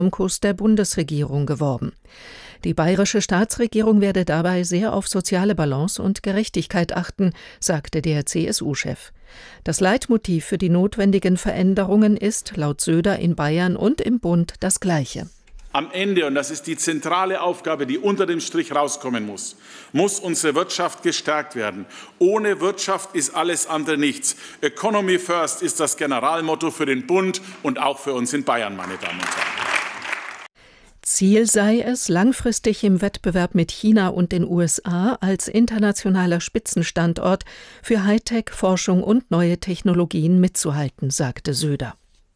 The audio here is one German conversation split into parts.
Kurs der Bundesregierung geworben. Die bayerische Staatsregierung werde dabei sehr auf soziale Balance und Gerechtigkeit achten, sagte der CSU-Chef. Das Leitmotiv für die notwendigen Veränderungen ist laut Söder in Bayern und im Bund das gleiche. Am Ende, und das ist die zentrale Aufgabe, die unter dem Strich rauskommen muss unsere Wirtschaft gestärkt werden. Ohne Wirtschaft ist alles andere nichts. Economy first ist das Generalmotto für den Bund und auch für uns in Bayern, meine Damen und Herren. Ziel sei es, langfristig im Wettbewerb mit China und den USA als internationaler Spitzenstandort für Hightech-Forschung und neue Technologien mitzuhalten, sagte Söder.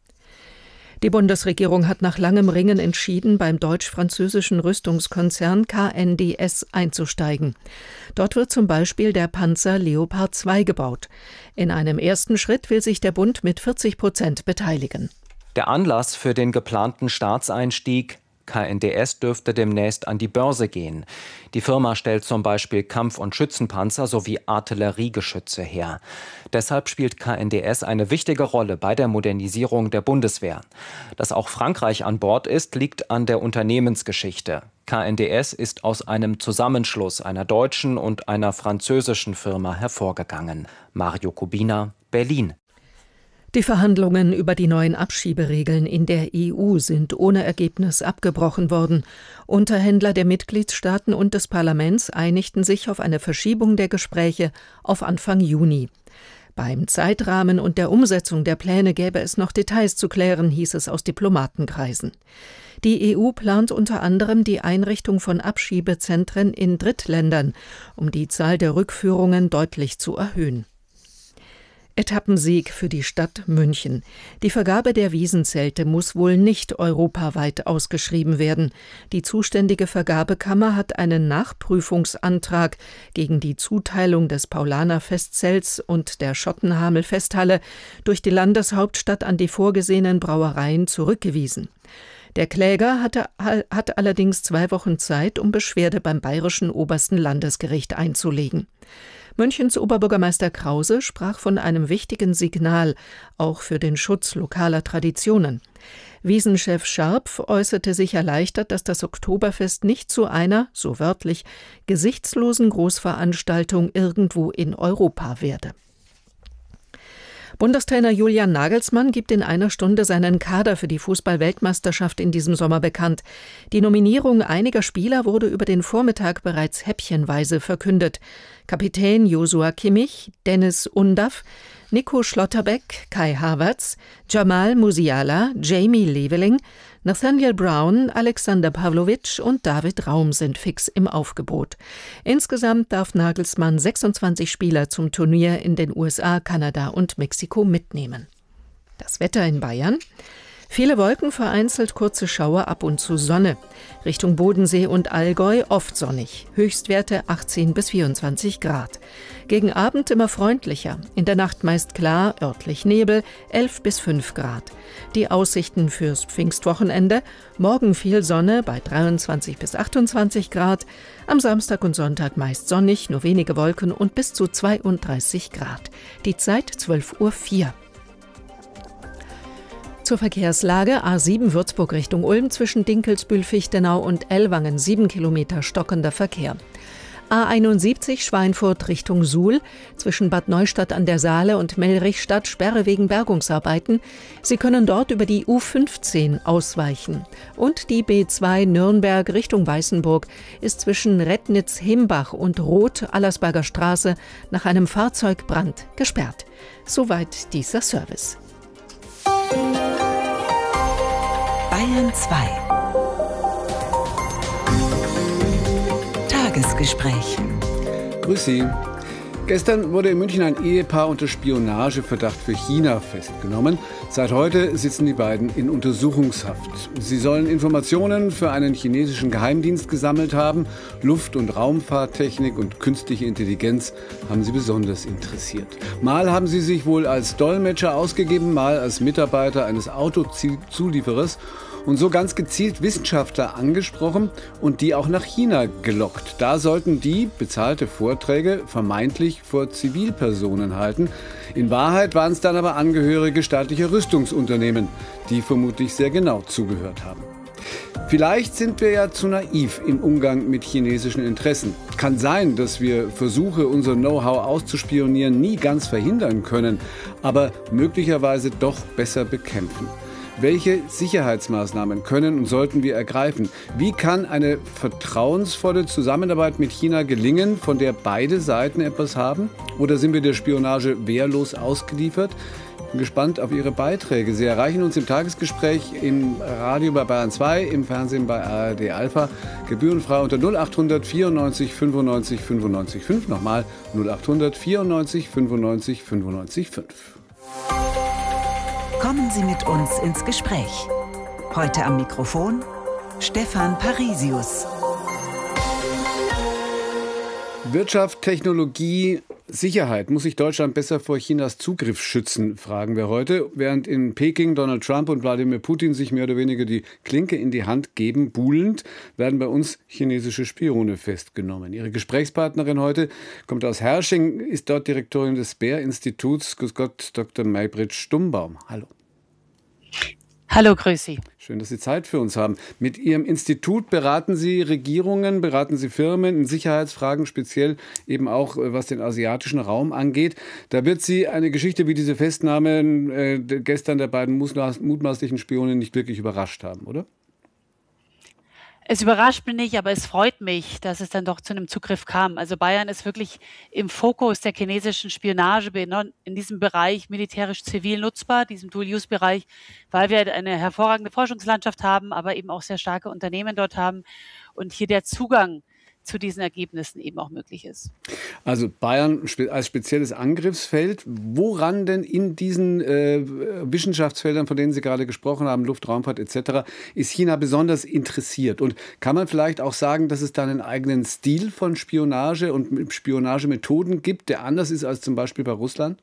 Die Bundesregierung hat nach langem Ringen entschieden, beim deutsch-französischen Rüstungskonzern KNDS einzusteigen. Dort wird zum Beispiel der Panzer Leopard 2 gebaut. In einem ersten Schritt will sich der Bund mit 40% beteiligen. Der Anlass für den geplanten Staatseinstieg: KNDS dürfte demnächst an die Börse gehen. Die Firma stellt zum Beispiel Kampf- und Schützenpanzer sowie Artilleriegeschütze her. Deshalb spielt KNDS eine wichtige Rolle bei der Modernisierung der Bundeswehr. Dass auch Frankreich an Bord ist, liegt an der Unternehmensgeschichte. KNDS ist aus einem Zusammenschluss einer deutschen und einer französischen Firma hervorgegangen. Mario Kubina, Berlin. Die Verhandlungen über die neuen Abschieberegeln in der EU sind ohne Ergebnis abgebrochen worden. Unterhändler der Mitgliedstaaten und des Parlaments einigten sich auf eine Verschiebung der Gespräche auf Anfang Juni. Beim Zeitrahmen und der Umsetzung der Pläne gäbe es noch Details zu klären, hieß es aus Diplomatenkreisen. Die EU plant unter anderem die Einrichtung von Abschiebezentren in Drittländern, um die Zahl der Rückführungen deutlich zu erhöhen. Etappensieg für die Stadt München. Die Vergabe der Wiesenzelte muss wohl nicht europaweit ausgeschrieben werden. Die zuständige Vergabekammer hat einen Nachprüfungsantrag gegen die Zuteilung des Paulaner-Festzelts und der Schottenhamel-Festhalle durch die Landeshauptstadt an die vorgesehenen Brauereien zurückgewiesen. Der Kläger hat allerdings 2 Wochen Zeit, um Beschwerde beim Bayerischen Obersten Landesgericht einzulegen. Münchens Oberbürgermeister Krause sprach von einem wichtigen Signal, auch für den Schutz lokaler Traditionen. Wiesenchef Scharpf äußerte sich erleichtert, dass das Oktoberfest nicht zu einer, so wörtlich, gesichtslosen Großveranstaltung irgendwo in Europa werde. Bundestrainer Julian Nagelsmann gibt in einer Stunde seinen Kader für die Fußball-Weltmeisterschaft in diesem Sommer bekannt. Die Nominierung einiger Spieler wurde über den Vormittag bereits häppchenweise verkündet. Kapitän Joshua Kimmich, Dennis Undaff, Nico Schlotterbeck, Kai Havertz, Jamal Musiala, Jamie Leveling, Nathaniel Brown, Alexander Pavlovic und David Raum sind fix im Aufgebot. Insgesamt darf Nagelsmann 26 Spieler zum Turnier in den USA, Kanada und Mexiko mitnehmen. Das Wetter in Bayern: viele Wolken, vereinzelt kurze Schauer, ab und zu Sonne. Richtung Bodensee und Allgäu oft sonnig. Höchstwerte 18 bis 24 Grad. Gegen Abend immer freundlicher. In der Nacht meist klar, örtlich Nebel, 11 bis 5 Grad. Die Aussichten fürs Pfingstwochenende: morgen viel Sonne bei 23 bis 28 Grad. Am Samstag und Sonntag meist sonnig, nur wenige Wolken und bis zu 32 Grad. Die Zeit 12:04 Uhr. Zur Verkehrslage: A7 Würzburg Richtung Ulm zwischen Dinkelsbühl-Fichtenau und Ellwangen 7 Kilometer stockender Verkehr. A71 Schweinfurt Richtung Suhl zwischen Bad Neustadt an der Saale und Mellrichstadt Sperre wegen Bergungsarbeiten. Sie können dort über die U15 ausweichen. Und die B2 Nürnberg Richtung Weißenburg ist zwischen Rednitz-Himbach und Roth-Allersberger Straße nach einem Fahrzeugbrand gesperrt. Soweit dieser Service. Bayern 2. Tagesgespräch. Grüß Sie. Gestern wurde in München ein Ehepaar unter Spionageverdacht für China festgenommen. Seit heute sitzen die beiden in Untersuchungshaft. Sie sollen Informationen für einen chinesischen Geheimdienst gesammelt haben. Luft- und Raumfahrttechnik und künstliche Intelligenz haben sie besonders interessiert. Mal haben sie sich wohl als Dolmetscher ausgegeben, mal als Mitarbeiter eines Autozulieferers und so ganz gezielt Wissenschaftler angesprochen und die auch nach China gelockt. Da sollten die bezahlte Vorträge vermeintlich vor Zivilpersonen halten. In Wahrheit waren es dann aber Angehörige staatlicher Rüstungsunternehmen, die vermutlich sehr genau zugehört haben. Vielleicht sind wir ja zu naiv im Umgang mit chinesischen Interessen. Kann sein, dass wir Versuche, unser Know-how auszuspionieren, nie ganz verhindern können, aber möglicherweise doch besser bekämpfen. Welche Sicherheitsmaßnahmen können und sollten wir ergreifen? Wie kann eine vertrauensvolle Zusammenarbeit mit China gelingen, von der beide Seiten etwas haben? Oder sind wir der Spionage wehrlos ausgeliefert? Ich bin gespannt auf Ihre Beiträge. Sie erreichen uns im Tagesgespräch im Radio bei Bayern 2, im Fernsehen bei ARD Alpha. Gebührenfrei unter 0800 94 95 95 5. Nochmal 0800 94 95 95 5. Kommen Sie mit uns ins Gespräch. Heute am Mikrofon Stefan Parisius. Wirtschaft, Technologie, Sicherheit. Muss sich Deutschland besser vor Chinas Zugriff schützen, fragen wir heute. Während in Peking Donald Trump und Wladimir Putin sich mehr oder weniger die Klinke in die Hand geben, buhlend, werden bei uns chinesische Spione festgenommen. Ihre Gesprächspartnerin heute kommt aus Herrsching, ist dort Direktorin des Bär-Instituts. Grüß Gott, Dr. Maybrit Stummbaum. Hallo. Hallo, grüß Sie. Schön, dass Sie Zeit für uns haben. Mit Ihrem Institut beraten Sie Regierungen, beraten Sie Firmen in Sicherheitsfragen, speziell eben auch was den asiatischen Raum angeht. Da wird Sie eine Geschichte wie diese Festnahme gestern der beiden mutmaßlichen Spione nicht wirklich überrascht haben, oder? Es überrascht mich nicht, aber es freut mich, dass es dann doch zu einem Zugriff kam. Also Bayern ist wirklich im Fokus der chinesischen Spionage in diesem Bereich militärisch-zivil nutzbar, diesem Dual-Use-Bereich, weil wir eine hervorragende Forschungslandschaft haben, aber eben auch sehr starke Unternehmen dort haben und hier der Zugang zu diesen Ergebnissen eben auch möglich ist. Also Bayern als spezielles Angriffsfeld. Woran denn in diesen Wissenschaftsfeldern, von denen Sie gerade gesprochen haben, Luft, Raumfahrt etc., ist China besonders interessiert? Und kann man vielleicht auch sagen, dass es da einen eigenen Stil von Spionage und Spionagemethoden gibt, der anders ist als zum Beispiel bei Russland?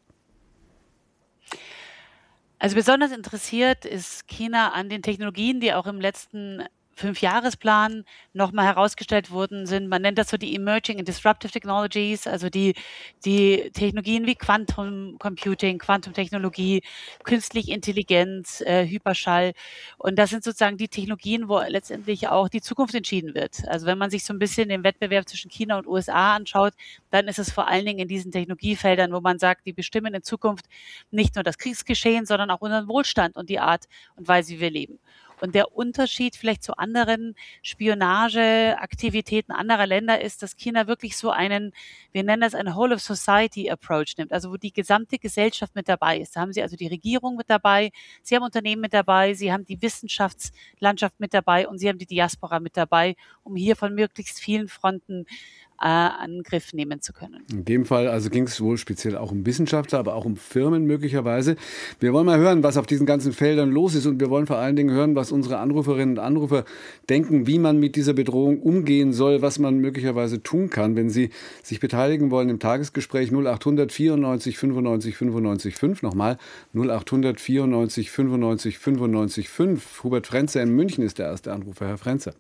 Also besonders interessiert ist China an den Technologien, die auch im letzten 5-Jahresplan nochmal herausgestellt worden sind. Man nennt das so die Emerging and Disruptive Technologies, also die Technologien wie Quantum Computing, Quantumtechnologie, künstliche Intelligenz, Hyperschall. Und das sind sozusagen die Technologien, wo letztendlich auch die Zukunft entschieden wird. Also wenn man sich so ein bisschen den Wettbewerb zwischen China und USA anschaut, dann ist es vor allen Dingen in diesen Technologiefeldern, wo man sagt, die bestimmen in Zukunft nicht nur das Kriegsgeschehen, sondern auch unseren Wohlstand und die Art und Weise, wie wir leben. Und der Unterschied vielleicht zu anderen Spionageaktivitäten anderer Länder ist, dass China wirklich so einen, wir nennen das einen Whole-of-Society-Approach nimmt, also wo die gesamte Gesellschaft mit dabei ist. Da haben Sie also die Regierung mit dabei, Sie haben Unternehmen mit dabei, Sie haben die Wissenschaftslandschaft mit dabei und Sie haben die Diaspora mit dabei, um hier von möglichst vielen Fronten Angriff nehmen zu können. In dem Fall also ging es wohl speziell auch um Wissenschaftler, aber auch um Firmen möglicherweise. Wir wollen mal hören, was auf diesen ganzen Feldern los ist und wir wollen vor allen Dingen hören, was unsere Anruferinnen und Anrufer denken, wie man mit dieser Bedrohung umgehen soll, was man möglicherweise tun kann. Wenn Sie sich beteiligen wollen im Tagesgespräch 0800 94 95 95 5, nochmal 0800 94 95 95 5. Hubert Frenzer in München ist der erste Anrufer. Herr Frenzer.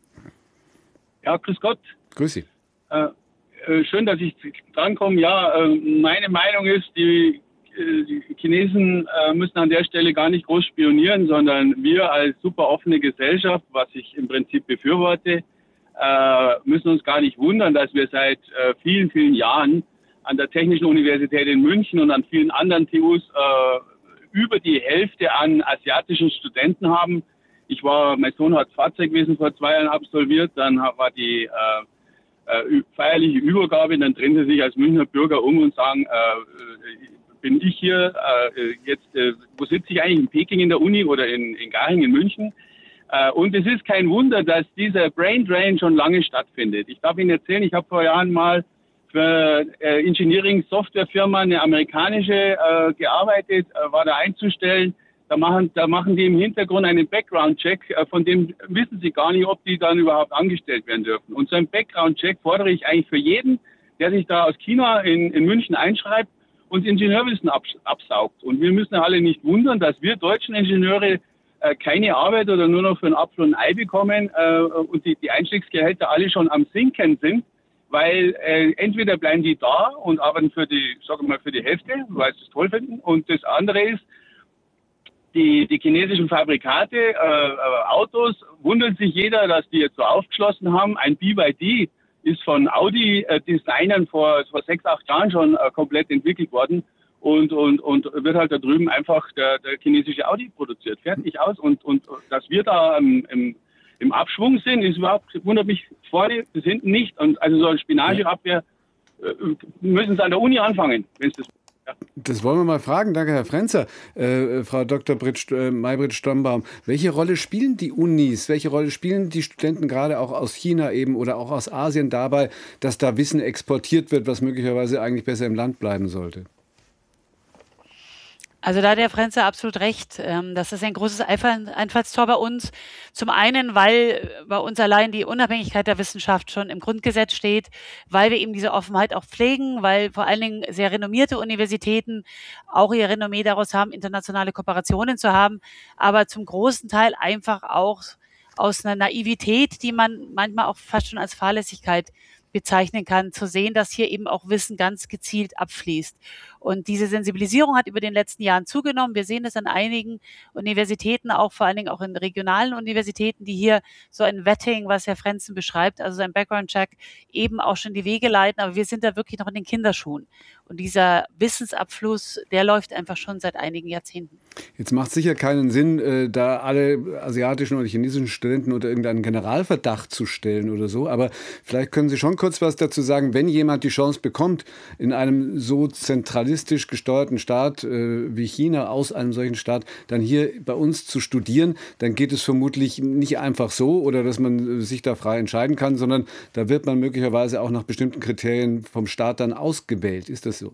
Ja, grüß Gott. Grüß Sie. Schön, dass ich drankomme. Ja, meine Meinung ist, die Chinesen müssen an der Stelle gar nicht groß spionieren, sondern wir als super offene Gesellschaft, was ich im Prinzip befürworte, müssen uns gar nicht wundern, dass wir seit vielen, vielen Jahren an der Technischen Universität in München und an vielen anderen TUs über die Hälfte an asiatischen Studenten haben. Mein Sohn hat Fahrzeugwesen vor 2 Jahren absolviert, dann war die feierliche Übergabe, dann drehen sie sich als Münchner Bürger um und sagen, bin ich hier wo sitze ich eigentlich, in Peking in der Uni oder in Garching in München? Und es ist kein Wunder, dass dieser Brain Drain schon lange stattfindet. Ich darf Ihnen erzählen, ich habe vor Jahren mal für Engineering-Softwarefirma, eine amerikanische, gearbeitet, war da einzustellen. Da machen die im Hintergrund einen Background-Check, von dem wissen sie gar nicht, ob die dann überhaupt angestellt werden dürfen. Und so einen Background-Check fordere ich eigentlich für jeden, der sich da aus China in München einschreibt und Ingenieurwissen absaugt. Und wir müssen alle nicht wundern, dass wir deutschen Ingenieure keine Arbeit oder nur noch für einen Apfel und ein Ei bekommen und die Einstiegsgehälter alle schon am Sinken sind, weil entweder bleiben die da und arbeiten für die Hälfte, weil sie es toll finden. Und das andere ist, die chinesischen Fabrikate, Autos, wundert sich jeder, dass die jetzt so aufgeschlossen haben. Ein BYD ist von Audi-Designern vor 6, 8 Jahren schon komplett entwickelt worden und wird halt da drüben einfach der chinesische Audi produziert. Fertig aus. Und dass wir da im Abschwung sind, wundert mich vorne bis hinten nicht. Und also so eine Spionageabwehr müssen Sie an der Uni anfangen, wenn es das. Ja. Das wollen wir mal fragen. Danke, Herr Frenzer. Frau Dr. Maybrit Stombaum, welche Rolle spielen die Unis, welche Rolle spielen die Studenten gerade auch aus China eben oder auch aus Asien dabei, dass da Wissen exportiert wird, was möglicherweise eigentlich besser im Land bleiben sollte? Also da hat der Frenzer absolut recht. Das ist ein großes Einfallstor bei uns. Zum einen, weil bei uns allein die Unabhängigkeit der Wissenschaft schon im Grundgesetz steht, weil wir eben diese Offenheit auch pflegen, weil vor allen Dingen sehr renommierte Universitäten auch ihr Renommee daraus haben, internationale Kooperationen zu haben, aber zum großen Teil einfach auch aus einer Naivität, die man manchmal auch fast schon als Fahrlässigkeit bezeichnen kann, zu sehen, dass hier eben auch Wissen ganz gezielt abfließt. Und diese Sensibilisierung hat über den letzten Jahren zugenommen. Wir sehen es an einigen Universitäten, auch vor allen Dingen auch in regionalen Universitäten, die hier so ein Vetting, was Herr Frenzen beschreibt, also ein Background-Check, eben auch schon die Wege leiten. Aber wir sind da wirklich noch in den Kinderschuhen. Und dieser Wissensabfluss, der läuft einfach schon seit einigen Jahrzehnten. Jetzt macht es sicher keinen Sinn, da alle asiatischen oder chinesischen Studenten unter irgendeinen Generalverdacht zu stellen oder so. Aber vielleicht können Sie schon kurz was dazu sagen, wenn jemand die Chance bekommt, in einem so zentralistisch gesteuerten Staat wie China, aus einem solchen Staat, dann hier bei uns zu studieren, dann geht es vermutlich nicht einfach so oder dass man sich da frei entscheiden kann, sondern da wird man möglicherweise auch nach bestimmten Kriterien vom Staat dann ausgewählt. Ist das so?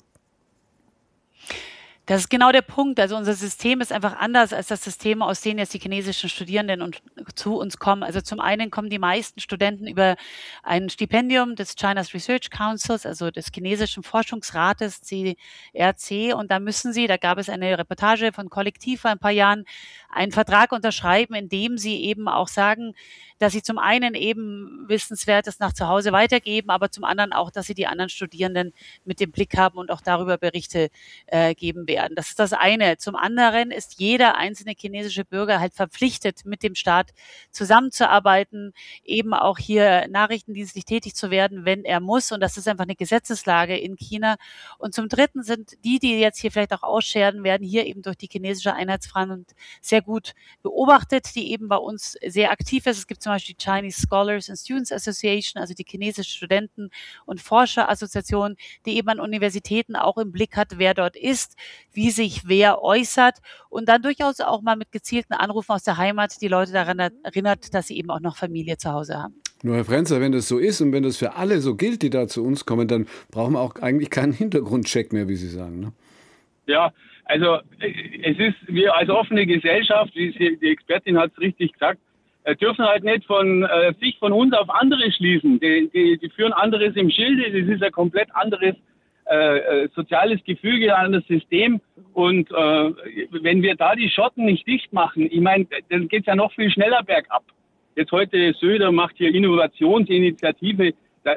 Das ist genau der Punkt. Also unser System ist einfach anders als das System, aus denen jetzt die chinesischen Studierenden zu uns kommen. Also zum einen kommen die meisten Studenten über ein Stipendium des China's Research Councils, also des chinesischen Forschungsrates CRC. Und da gab es eine Reportage von Kollektiv vor ein paar Jahren, einen Vertrag unterschreiben, in dem sie eben auch sagen, dass sie zum einen eben Wissenswertes nach zu Hause weitergeben, aber zum anderen auch, dass sie die anderen Studierenden mit dem Blick haben und auch darüber Berichte geben werden. Das ist das eine. Zum anderen ist jeder einzelne chinesische Bürger halt verpflichtet, mit dem Staat zusammenzuarbeiten, eben auch hier nachrichtendienstlich tätig zu werden, wenn er muss. Und das ist einfach eine Gesetzeslage in China. Und zum Dritten sind die jetzt hier vielleicht auch ausscheren, werden hier eben durch die chinesische Einheitsfront sehr gut beobachtet, die eben bei uns sehr aktiv ist. Es gibt zum Beispiel die Chinese Scholars and Students Association, also die chinesische Studenten- und Forscherassoziation, die eben an Universitäten auch im Blick hat, wer dort ist, wie sich wer äußert und dann durchaus auch mal mit gezielten Anrufen aus der Heimat die Leute daran erinnert, dass sie eben auch noch Familie zu Hause haben. Nur Herr Frenzer, wenn das so ist und wenn das für alle so gilt, die da zu uns kommen, dann brauchen wir auch eigentlich keinen Hintergrundcheck mehr, wie Sie sagen, ne? Ja, also wir als offene Gesellschaft, die Expertin hat es richtig gesagt, dürfen halt nicht sich von uns auf andere schließen. Die führen anderes im Schilde, das ist ein komplett anderes soziales Gefüge, ein anderes System. Und wenn wir da die Schotten nicht dicht machen, ich meine, dann geht es ja noch viel schneller bergab. Jetzt heute Söder macht hier Innovationsinitiative. Das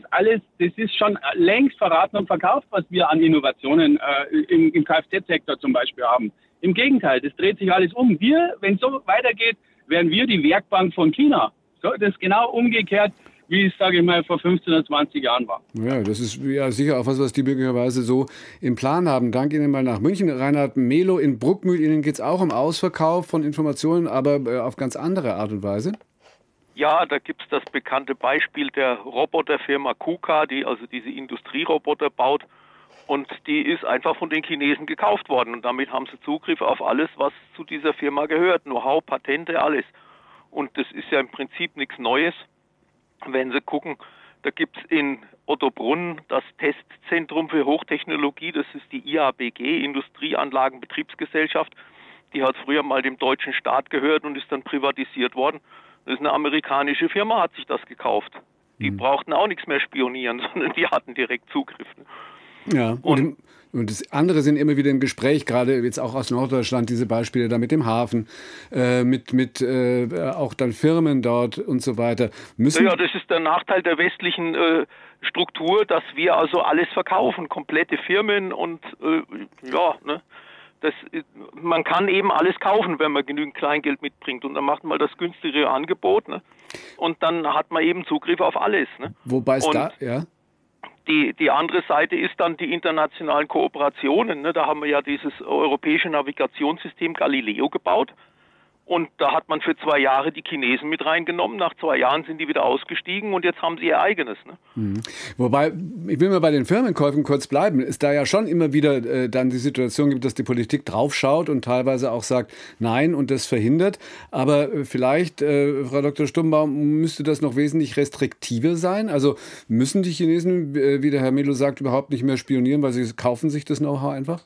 ist schon längst verraten und verkauft, was wir an Innovationen im Kfz-Sektor zum Beispiel haben. Im Gegenteil, das dreht sich alles um. Wenn es so weitergeht, werden wir die Werkbank von China. So, das ist genau umgekehrt, wie es, sage ich mal, vor 15 oder 20 Jahren war. Ja, das ist ja sicher auch was die möglicherweise so im Plan haben. Danke Ihnen mal nach München. Reinhard Mehlo in Bruckmühl, Ihnen geht es auch um Ausverkauf von Informationen, aber auf ganz andere Art und Weise. Ja, da gibt es das bekannte Beispiel der Roboterfirma KUKA, die also diese Industrieroboter baut. Und die ist einfach von den Chinesen gekauft worden. Und damit haben sie Zugriff auf alles, was zu dieser Firma gehört. Know-how, Patente, alles. Und das ist ja im Prinzip nichts Neues. Wenn Sie gucken, da gibt es in Ottobrunn das Testzentrum für Hochtechnologie. Das ist die IABG, Industrieanlagenbetriebsgesellschaft. Die hat früher mal dem deutschen Staat gehört und ist dann privatisiert worden. Das ist eine amerikanische Firma, hat sich das gekauft. Die brauchten auch nichts mehr spionieren, sondern die hatten direkt Zugriff. Ja, und das andere sind immer wieder im Gespräch, gerade jetzt auch aus Norddeutschland, diese Beispiele da mit dem Hafen, mit auch dann Firmen dort und so weiter. Ja, das ist der Nachteil der westlichen Struktur, dass wir also alles verkaufen, komplette Firmen und Man kann eben alles kaufen, wenn man genügend Kleingeld mitbringt. Und dann macht man das günstigere Angebot, ne? Und dann hat man eben Zugriff auf alles. Ne? Wobei es ja. Die andere Seite ist dann die internationalen Kooperationen. Ne? Da haben wir ja dieses europäische Navigationssystem Galileo gebaut. Und da hat man für 2 Jahre die Chinesen mit reingenommen. Nach 2 Jahren sind die wieder ausgestiegen und jetzt haben sie ihr eigenes. Ne? Mhm. Wobei, ich will mal bei den Firmenkäufen kurz bleiben. Es da ja schon immer wieder dann die Situation gibt, dass die Politik draufschaut und teilweise auch sagt Nein und das verhindert. Aber vielleicht, Frau Dr. Stumbaum, müsste das noch wesentlich restriktiver sein? Also müssen die Chinesen, wie der Herr Melo sagt, überhaupt nicht mehr spionieren, weil sie kaufen sich das Know-how einfach?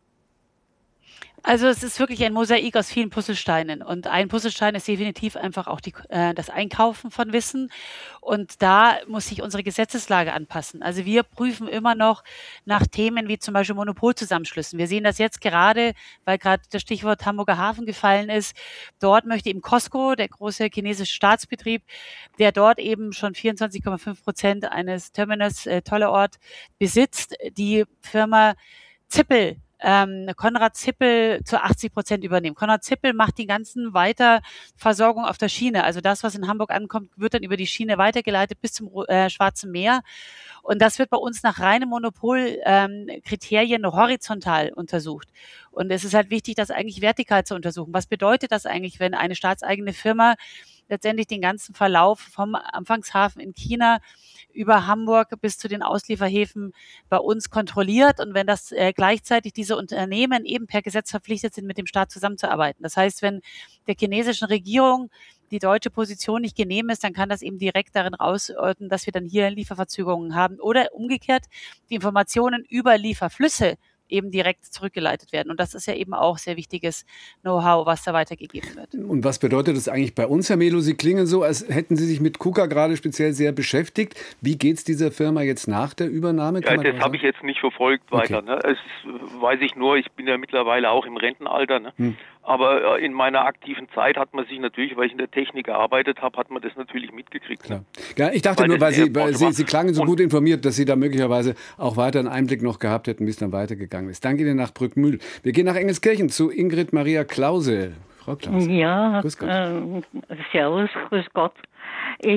Also es ist wirklich ein Mosaik aus vielen Puzzlesteinen und ein Puzzlestein ist definitiv einfach auch das Einkaufen von Wissen und da muss sich unsere Gesetzeslage anpassen. Also wir prüfen immer noch nach Themen wie zum Beispiel Monopolzusammenschlüssen. Wir sehen das jetzt gerade, weil gerade das Stichwort Hamburger Hafen gefallen ist. Dort möchte eben COSCO, der große chinesische Staatsbetrieb, der dort eben schon 24,5% eines Terminals, toller Ort, besitzt, die Firma Zippel, Konrad Zippel zu 80% übernehmen. Konrad Zippel macht die ganzen Weiterversorgung auf der Schiene. Also das, was in Hamburg ankommt, wird dann über die Schiene weitergeleitet bis zum Schwarzen Meer. Und das wird bei uns nach reinen Monopolkriterien horizontal untersucht. Und es ist halt wichtig, das eigentlich vertikal zu untersuchen. Was bedeutet das eigentlich, wenn eine staatseigene Firma letztendlich den ganzen Verlauf vom Anfangshafen in China über Hamburg bis zu den Auslieferhäfen bei uns kontrolliert und wenn das gleichzeitig diese Unternehmen eben per Gesetz verpflichtet sind, mit dem Staat zusammenzuarbeiten. Das heißt, wenn der chinesischen Regierung die deutsche Position nicht genehm ist, dann kann das eben direkt darin rausdeuten, dass wir dann hier Lieferverzögerungen haben oder umgekehrt die Informationen über Lieferflüsse eben direkt zurückgeleitet werden. Und das ist ja eben auch sehr wichtiges Know-how, was da weitergegeben wird. Und was bedeutet das eigentlich bei uns, Herr Melo? Sie klingen so, als hätten Sie sich mit KUKA gerade speziell sehr beschäftigt. Wie geht es dieser Firma jetzt nach der Übernahme? Ja, das habe ich jetzt nicht verfolgt weiter. Okay. Ne? Weiß ich nur, ich bin ja mittlerweile auch im Rentenalter. Ne? Aber in meiner aktiven Zeit hat man sich natürlich, weil ich in der Technik gearbeitet habe, hat man das natürlich mitgekriegt. Klar. Ja, ich dachte nur, weil Sie klangen so gut informiert, dass Sie da möglicherweise auch weiter einen Einblick noch gehabt hätten, wie es dann weitergegangen ist. Danke Ihnen nach Brückmühl. Wir gehen nach Engelskirchen zu Ingrid Maria Klause. Frau Klause. Ja, servus, grüß Gott. Ich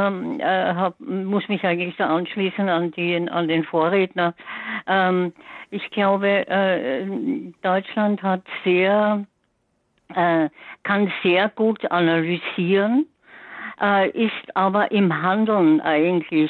muss mich eigentlich da anschließen an den Vorredner. Ich glaube, Deutschland hat kann sehr gut analysieren, ist aber im Handeln eigentlich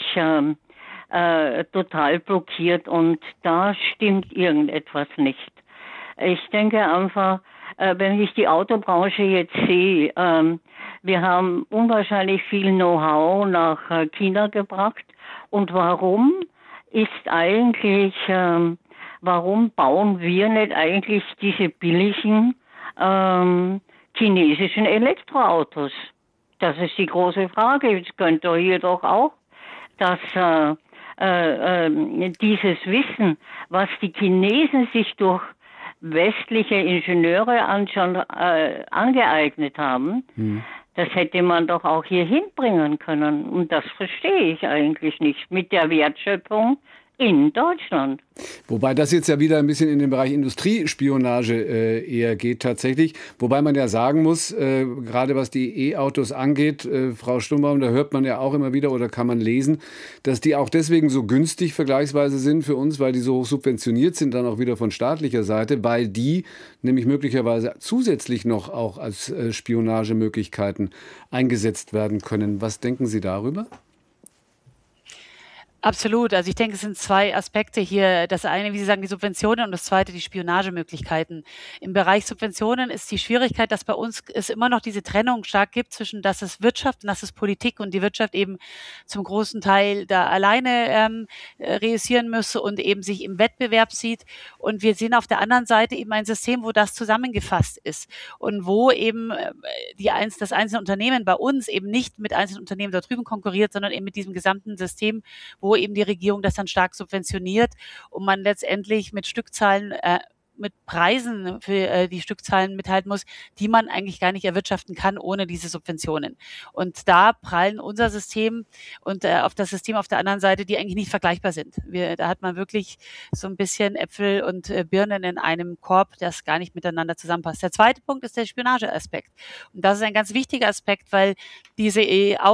total blockiert und da stimmt irgendetwas nicht. Ich denke einfach, wenn ich die Autobranche jetzt sehe, wir haben unwahrscheinlich viel Know-how nach China gebracht und warum bauen wir nicht eigentlich diese billigen chinesischen Elektroautos? Das ist die große Frage. Es könnte hier doch auch, dass dieses Wissen, was die Chinesen sich durch westliche Ingenieure angeeignet haben, das hätte man doch auch hier hinbringen können. Und das verstehe ich eigentlich nicht mit der Wertschöpfung in Deutschland. Wobei das jetzt ja wieder ein bisschen in den Bereich Industriespionage eher geht tatsächlich. Wobei man ja sagen muss, gerade was die E-Autos angeht, Frau Stumbaum, da hört man ja auch immer wieder oder kann man lesen, dass die auch deswegen so günstig vergleichsweise sind für uns, weil die so hoch subventioniert sind, dann auch wieder von staatlicher Seite, weil die nämlich möglicherweise zusätzlich noch auch als Spionagemöglichkeiten eingesetzt werden können. Was denken Sie darüber? Absolut. Also ich denke, es sind 2 Aspekte hier. Das eine, wie Sie sagen, die Subventionen und das zweite, die Spionagemöglichkeiten. Im Bereich Subventionen ist die Schwierigkeit, dass bei uns es immer noch diese Trennung stark gibt zwischen das ist Wirtschaft und das ist Politik und die Wirtschaft eben zum großen Teil da alleine reüssieren müsse und eben sich im Wettbewerb sieht. Und wir sehen auf der anderen Seite eben ein System, wo das zusammengefasst ist und wo eben das einzelne Unternehmen bei uns eben nicht mit einzelnen Unternehmen da drüben konkurriert, sondern eben mit diesem gesamten System, wo eben die Regierung das dann stark subventioniert und man letztendlich mit Stückzahlen mit Preisen für die Stückzahlen mithalten muss, die man eigentlich gar nicht erwirtschaften kann ohne diese Subventionen. Und da prallen unser System und auf das System auf der anderen Seite, die eigentlich nicht vergleichbar sind. Da hat man wirklich so ein bisschen Äpfel und Birnen in einem Korb, das gar nicht miteinander zusammenpasst. Der zweite Punkt ist der Spionageaspekt. Und das ist ein ganz wichtiger Aspekt, weil diese